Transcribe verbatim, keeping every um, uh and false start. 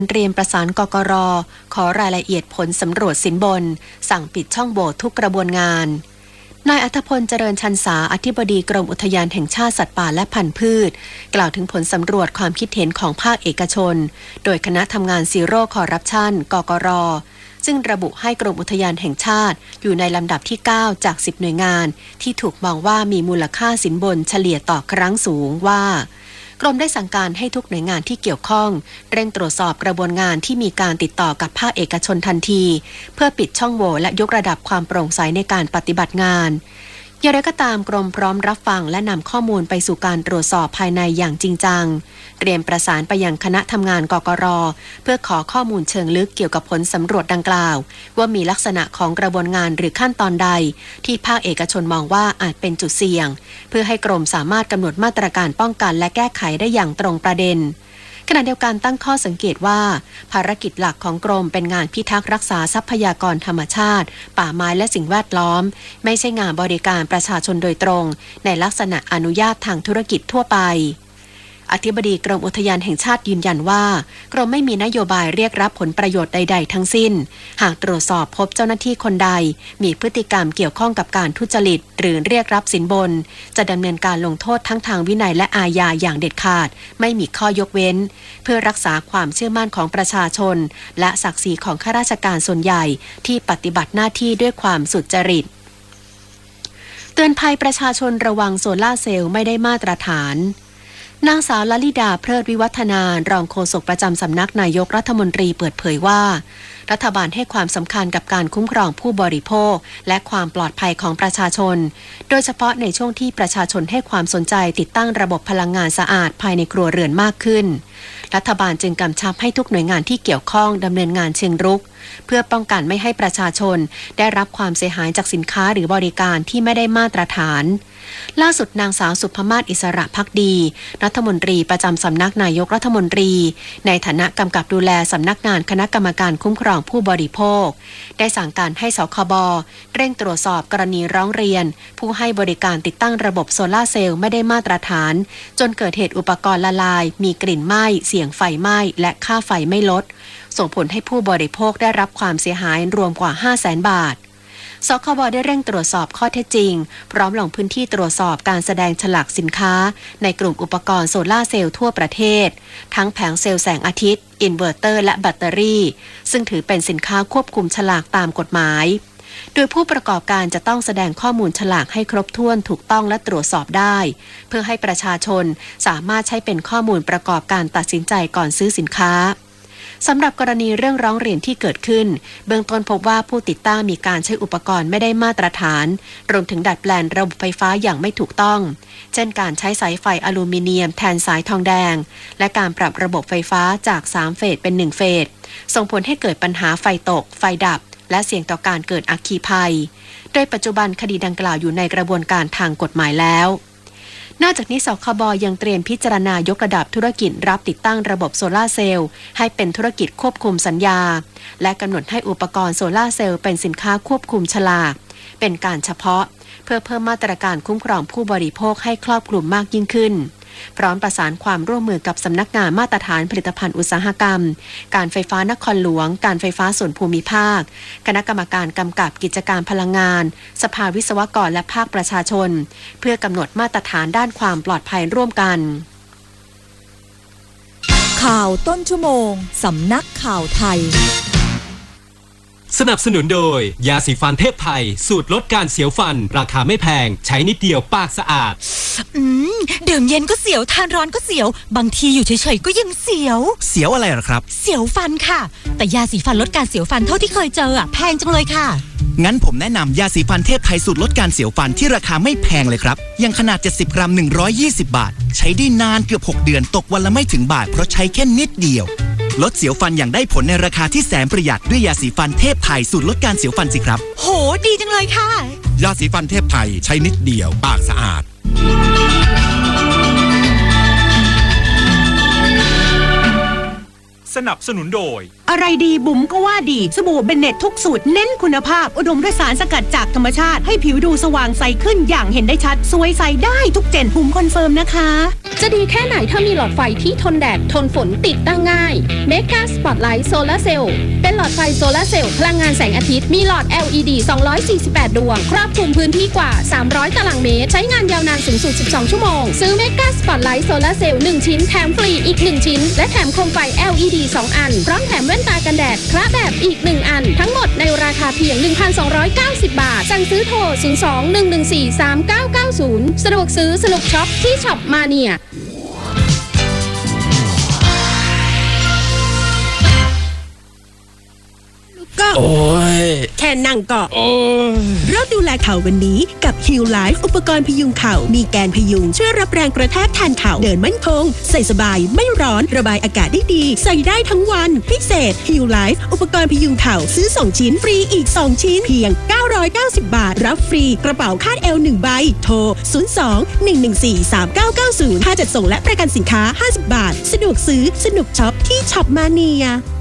เตรียมประสานกกร.ขอรายละเอียดผลสำรวจสินบนสั่งปิดช่องโหว่ทุกกระบวนงานนายอัธพลเจริญชันษาอธิบดีกรมอุทยานแห่งชาติสัตว์ป่าและพันธุ์พืชกล่าวถึงผลสำรวจความคิดเห็นของภาคเอกชนโดยคณะทำงานซีโร่คอร์รัปชันกกร.ซึ่งระบุให้กรมอุทยานแห่งชาติอยู่ในลำดับที่เก้าจากสิบหน่วยงานที่ถูกมองว่ามีมูลค่าสินบนเฉลี่ยต่อครั้งสูงว่ากรมได้สั่งการให้ทุกหน่วยงานที่เกี่ยวข้องเร่งตรวจสอบกระบวนงานที่มีการติดต่อกับภาคเอกชนทันทีเพื่อปิดช่องโหว่และยกระดับความโปร่งใสในการปฏิบัติงานอย่างไรก็ตามกรมพร้อมรับฟังและนำข้อมูลไปสู่การตรวจสอบภายในอย่างจริงจังเตรียมประสานไปยังคณะทำงานกกร.เพื่อขอข้อมูลเชิงลึกเกี่ยวกับผลสำรวจดังกล่าวว่ามีลักษณะของกระบวนงานหรือขั้นตอนใดที่ภาคเอกชนมองว่าอาจเป็นจุดเสี่ยงเพื่อให้กรมสามารถกำหนดมาตรการป้องกันและแก้ไขได้อย่างตรงประเด็นขณะเดียวกันตั้งข้อสังเกตว่าภารกิจหลักของกรมเป็นงานพิทักษ์รักษาทรัพยากรธรรมชาติป่าไม้และสิ่งแวดล้อมไม่ใช่งานบริการประชาชนโดยตรงในลักษณะอนุญาตทางธุรกิจทั่วไปอธิบดีกรมอุทยานแห่งชาติยืนยันว่ากรมไม่มีนโยบายเรียกรับผลประโยชน์ใดๆทั้งสิ้นหากตรวจสอบพบเจ้าหน้าที่คนใดมีพฤติกรรมเกี่ยวข้องกับการทุจริตหรือเรียกรับสินบนจะดำเนินการลงโทษทั้งทางวินัยและอาญาอย่างเด็ดขาดไม่มีข้อยกเว้นเพื่อรักษาความเชื่อมั่นของประชาชนและศักดิ์ศรีของข้าราชการส่วนใหญ่ที่ปฏิบัติหน้าที่ด้วยความสุจริตเตือนภัยประชาชนระวังโซล่าร์เซลล์ไม่ได้มาตรฐานนางสาวลลิดาเพลิดวิวัฒนารองโฆษกประจำสำนักนายกรัฐมนตรีเปิดเผยว่ารัฐบาลให้ความสำคัญกับการคุ้มครองผู้บริโภคและความปลอดภัยของประชาชนโดยเฉพาะในช่วงที่ประชาชนให้ความสนใจติดตั้งระบบพลังงานสะอาดภายในครัวเรือนมากขึ้นรัฐบาลจึงกำชับให้ทุกหน่วยงานที่เกี่ยวข้องดำเนินงานเชิงรุกเพื่อป้องกันไม่ให้ประชาชนได้รับความเสียหายจากสินค้าหรือบริการที่ไม่ได้มาตรฐานล่าสุดนางสาวสุภมาศอิสระภักดีรัฐมนตรีประจำสำนักนายกรัฐมนตรีในฐานะกำกับดูแลสำนักงานคณะกรรมการคุ้มครองผู้บริโภคได้สั่งการให้สคบเร่งตรวจสอบกรณีร้องเรียนผู้ให้บริการติดตั้งระบบโซลาร์เซลล์ไม่ได้มาตรฐานจนเกิดเหตุอุปกรณ์ละลายมีกลิ่นไหม้เสี่ยงไฟไหม้และค่าไฟไม่ลดส่งผลให้ผู้บริโภคได้รับความเสียหายรวมกว่า ห้าแสน บาทสคบได้เร่งตรวจสอบข้อเท็จจริงพร้อมลงพื้นที่ตรวจสอบการแสดงฉลากสินค้าในกลุ่มอุปกรณ์โซลาร์เซลล์ทั่วประเทศทั้งแผงเซลล์แสงอาทิตย์อินเวอร์เตอร์และแบตเตอรี่ซึ่งถือเป็นสินค้าควบคุมฉลากตามกฎหมายโดยผู้ประกอบการจะต้องแสดงข้อมูลฉลากให้ครบถ้วนถูกต้องและตรวจสอบได้เพื่อให้ประชาชนสามารถใช้เป็นข้อมูลประกอบการตัดสินใจก่อนซื้อสินค้าสำหรับกรณีเรื่องร้องเรียนที่เกิดขึ้นเบื้องต้นพบว่าผู้ติดตั้งมีการใช้อุปกรณ์ไม่ได้มาตรฐานรวมถึงดัดแปลงระบบไฟฟ้าอย่างไม่ถูกต้องเช่นการใช้สายไฟอลูมิเนียมแทนสายทองแดงและการปรับระบบไฟฟ้าจากสามเฟสเป็นหนึ่งเฟสส่งผลให้เกิดปัญหาไฟตกไฟดับและเสี่ยงต่อการเกิดอัคคีภัยโดยปัจจุบันคดีดังกล่าวอยู่ในกระบวนการทางกฎหมายแล้วนอกจากนี้สคบยังเตรียมพิจารณายกระดับธุรกิจรับติดตั้งระบบโซลาร์เซลล์ให้เป็นธุรกิจควบคุมสัญญาและกำหนดให้อุปกรณ์โซลาร์เซลล์เป็นสินค้าควบคุมฉลากเป็นการเฉพาะเพื่อเพิ่มมาตรการคุ้มครองผู้บริโภคให้ครอบคลุมมากยิ่งขึ้นพร้อมประสานความร่วมมือกับสำนักงานมาตรฐานผลิตภัณฑ์อุตสาหกรรมการไฟฟ้านครหลวงการไฟฟ้าส่วนภูมิภาคคณะกรรมการกำกับกิจการพลังงานสภาวิศวกรและภาคประชาชนเพื่อกำหนดมาตรฐานด้านความปลอดภัยร่วมกันข่าวต้นชั่วโมงสำนักข่าวไทยสนับสนุนโดยยาสีฟันเทพไทยสูตรลดการเสียวฟันราคาไม่แพงใช้นิดเดียวปากสะอาดอืมดื่มเย็นก็เสียวทานร้อนก็เสียวบางทีอยู่เฉยๆก็ยังเสียวเสียวอะไรหรอครับเสียวฟันค่ะแต่ยาสีฟันลดการเสียวฟันเท่าที่เคยเจออ่ะแพงจังเลยค่ะงั้นผมแนะนำยาสีฟันเทพไทยสูตรลดการเสียวฟันที่ราคาไม่แพงเลยครับยังขนาดเจ็ดสิบกรัมหนึ่งร้อยยี่สิบบาทใช้ได้นานเกือบหกเดือนตกวันละไม่ถึงบาทเพราะใช้แค่นิดเดียวลดเสียวฟันอย่างได้ผลในราคาที่แสนประหยัดด้วยยาสีฟันเทพไทยสูตรลดการเสียวฟันสิครับโหดีจังเลยค่ะยาสีฟันเทพไทยใช้นิดเดียวปากสะอาดสนับสนุนโดยอะไรดีบุ๋มก็ว่าดีสบู่เบนเน็ตทุกสูตรเน้นคุณภาพอุดมด้วยสารสกัดจากธรรมชาติให้ผิวดูสว่างใสขึ้นอย่างเห็นได้ชัดสวยใสได้ทุกเจนบุ๋มคอนเฟิร์มนะคะจะดีแค่ไหนถ้ามีหลอดไฟที่ทนแดดทนฝนติดตั้งง่ายเมกาสปอตไลท์โซลาร์เซลล์เป็นหลอดไฟโซลาร์เซลล์พลังงานแสงอาทิตย์มีหลอด แอล อี ดี สองร้อยสี่สิบแปดดวงครอบคลุมพื้นที่กว่าสามร้อยตารางเมตรใช้งานยาวนานสูงสุดสิบสองชั่วโมงซื้อเมกาสปอตไลท์โซลาร์เซลล์หนึ่งชิ้นแถมฟรีอีกหนึ่งชิ้นและแถมโคมไฟ แอล อี ดี สองอันพร้อมแถมแว่นตากันแดดคละแบบอีกหนึ่งอันทั้งหมดในราคาเพียง หนึ่งพันสองร้อยเก้าสิบ บาทสั่งซื้อโทรศูนย์ สอง หนึ่ง หนึ่ง สี่ สาม เก้า เก้า ศูนย์สะดวกซื้อสนุกช็อปที่ช็อปมาเนียก็โอ้ยแค่นั่งก็โอ้ยเริ่มดูแลเข่าวันนี้กับ Heal Life อุปกรณ์พยุงเข่ามีแกนพยุงช่วยรับแรงกระแทกแทนเข่าเดินมั่นคงใส่สบายไม่ร้อนระบายอากาศได้ดีใส่ได้ทั้งวันพิเศษ Heal Life อุปกรณ์พยุงเข่าซื้อสองชิ้นฟรีอีกสองชิ้นเพียงเก้าร้อยเก้าสิบบาทรับฟรีกระเป๋าคาดเอวหนึ่งใบโทรศูนย์ สอง หนึ่ง หนึ่ง สี่ สาม เก้า เก้า ศูนย์ค่าจัดส่งและประกันสินค้าห้าสิบบาทสะดวกซื้อสนุกช็อปที่ช็อปมาเนีย